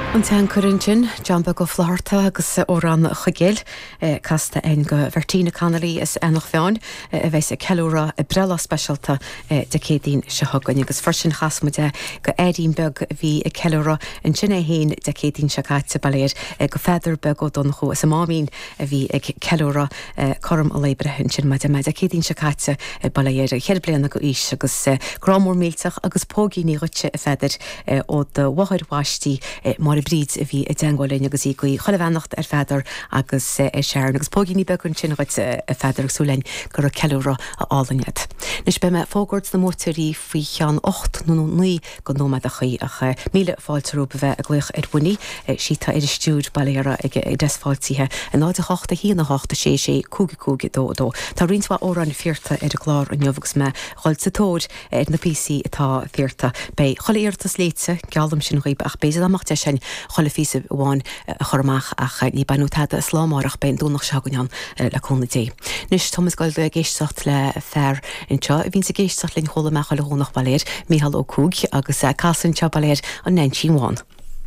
An tean Corintin, Jamba go Florta agus órán chugéil, casta ein go Vertina Connolly is enach feáin, a bheits a celúra a brella specialta de cédín se hagan, agus farsin chasmuide go édín beg hí a celúra an sinna héin de cédín se caite baléir go feidir beg ó donchó is a mámín a bhí ag celúra chom a leibre hin sin meid a cédín se caite baléir a cheir blianana go ís agus grámór mílteach agus pógí ní rute a feidir ó de wahair wáistí mar bríd a bhí a deangáilin agus í goí choilehhenacht feidir agus sean agus póginní begann sin a feidir súlein gur a ceúra a álainad. Nus be me fógurt na mótarí faoi chean 8 nó 9 go nómad a chuí a míle fáiltarú be bheith a gluich Edwini síta ar stúd baléara ag desfáiltíthe a náid a hochta híana hochta sé cúgi dó. Tá rinsá órán fiirta ar a glár an neofagus me choil sa tód na PC atá fiirta bei choíirtas léite geallam sin chuoib ach béidir amachta sin cholle físa bháin a chormach ach ní banútáda slámárach ben dúnach seaganán le cúna dé. Nus Thomas goil a géisteach le fear inseo, a bhín sa géisteach linn chola meach le hónach baléir, Míhal ó cúg agus casan teo baléir an 19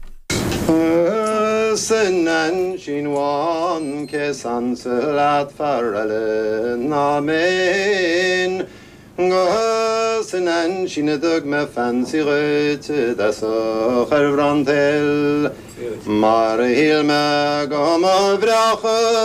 Synan sinwan ke sansalat faralen amen. Synan sinadug me fancy röte das ochar vrantel. Mar hilme gom vrache